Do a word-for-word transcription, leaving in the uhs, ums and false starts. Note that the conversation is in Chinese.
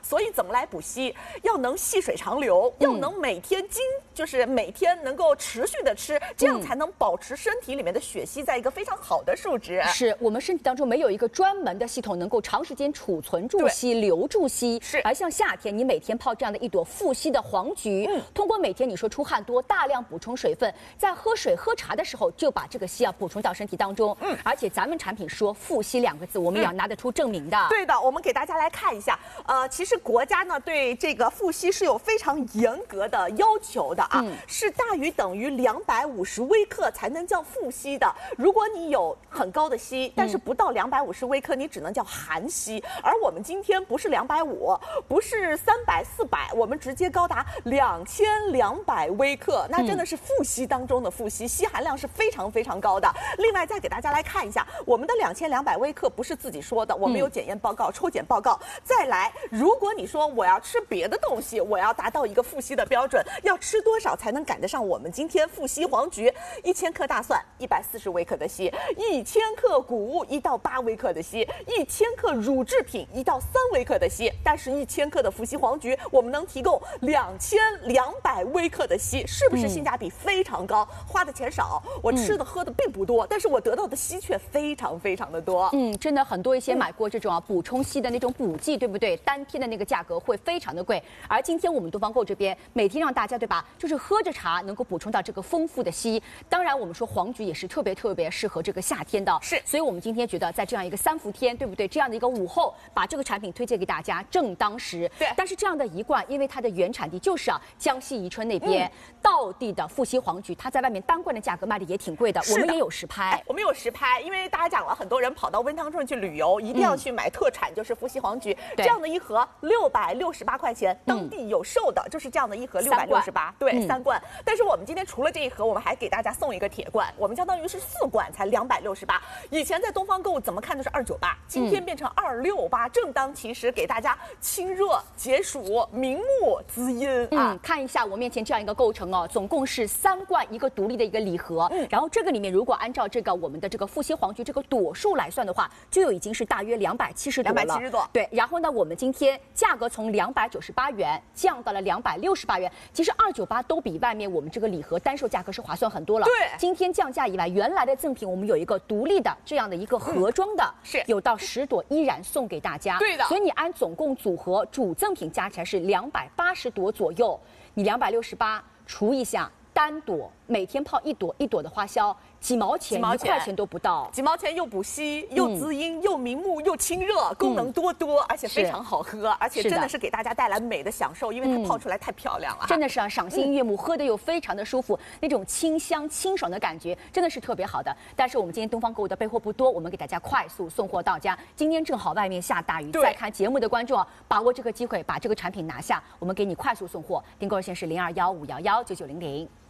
所以怎么来补硒？要能细水长流，要能每天经，就是每天能够持续的吃，这样才能保持身体里面的血硒在一个非常好的数值。 是我们身体当中没有一个专门的系统能够长时间储存住硒、留住硒。 是， 而像夏天，你每天泡这样的一朵富硒的黄菊，嗯，通过每天你说出汗多，大量补充水分，在喝水喝茶的时候就把这个硒啊补充到身体当中。嗯，而且咱们产品说富硒两个字，我们也要拿得出证明的。 对的，我们给大家来看一下，呃，其实国家呢对这个富硒是有非常严格的要求的啊，嗯、是大于等于两百五十微克才能叫富硒的。如果你有很高的硒，但是不到两百五十微克，你只能叫含硒。而我们今天不是两百五，不是三百、四百，我们直接高达两千两百微克，那真的是富硒当中的富硒，硒含量是非常非常高的。另外再给大家来看一下，我们的两千两百微克不是自己说的，我们有检验报告、抽检报告。再来，如果你说我要吃别的东西，我要达到一个富硒的标准，要吃多少才能赶得上我们今天富硒黄菊？一千克大蒜，一百四十微克的硒；一千克谷物，一到八微克的硒；一千克乳制品，一到三微克的硒。但是，一千克的富硒黄菊，我们能提供两千两百微克的硒，是不是性价比非常高？嗯、花的钱少，我吃的喝的并不多，但是我得到的硒却非常非常的多。 嗯，真的很多一些买过这种啊补充硒的那种补剂，对不对？单天的那个价格会非常的贵。而今天我们东方购这边每天让大家对吧，就是喝着茶能够补充到这个丰富的硒。当然，我们说黄菊也是特别特别适合这个夏天的， 是。 所以我们今天觉得在这样一个三伏天，对不对？这样的一个午后，把这个产品推荐给大家，正当时。 对。 但是这样的一罐，因为它的原产地就是啊江西宜春那边、嗯、道地的富硒黄菊，它在外面单罐的价格卖的也挺贵的。我们也有实拍、 哎，我们有实拍，因为大家讲了，很多人跑到温汤镇去旅游，一定要去买特产，就是富硒黄菊、嗯、这样的一盒六百六十八块钱，当地有售的，就是这样的一盒六百六十八，对、嗯，三罐。但是我们今天除了这一盒，我们还给大家送一个铁罐，我们相当于是四罐才两百六十八。以前在东方购物怎么看都是二九八，今天变成二六八，正当其时，给大家清热解暑、明目滋阴啊、 嗯！看一下我面前这样一个构成哦，总共是三罐一个独立的一个礼盒，嗯，然后这个里面如果按照这个我们的这个富硒黄菊这个朵数来算的话，就有已经是大约两百七十朵了。 两百七十朵， 对。然后呢，我们今天价格从两百九十八元降到了两百六十八元，其实二九八都比外面我们这个礼盒单售价格是划算很多了。 对。 今天降价以外，原来的赠品我们有一个独立的这样的一个盒装的，嗯、 是有到十朵依然送给大家。 对的。 所以你按总共组合主赠品加起来是两百八十朵左右，你两百六十八除一下，单朵每天泡一朵一朵的花销。几毛钱，一块钱都不到， 几毛钱又补硒，又滋阴，嗯、又明目，又清热，功能多多，嗯、而且非常好喝，而且真的是给大家带来美的享受，因为它泡出来太漂亮了、嗯， 真的是啊，赏心悦目，嗯、喝的又非常的舒服，那种清香清爽的感觉真的是特别好的。但是我们今天东方购物的备货不多，我们给大家快速送货到家。今天正好外面下大雨，在看节目的观众把握这个机会，把这个产品拿下，我们给你快速送货。订购热线是零二幺五幺幺九九零零。